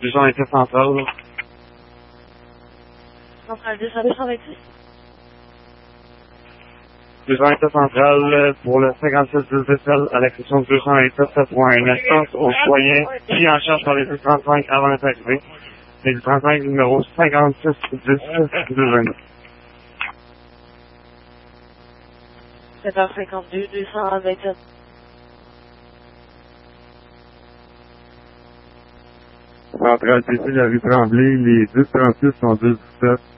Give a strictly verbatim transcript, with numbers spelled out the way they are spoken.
gens étaient centrales. Centrale deux cent deux cent vingt-six. deux cent vingt-sept centrale pour le cinquante-six dix-sept à la section deux cent vingt-sept, ça pour une assistance aux foyers pris en charge par les dix trente-cinq avant d'être arrivé. Les dix trente-cinq numéro cinquante-six dix-sept deux vingt-neuf. sept heures cinquante-deux, deux cent vingt-sept. Centrale T C, la rue Tremblay, les dix trente-six sont deux dix-sept.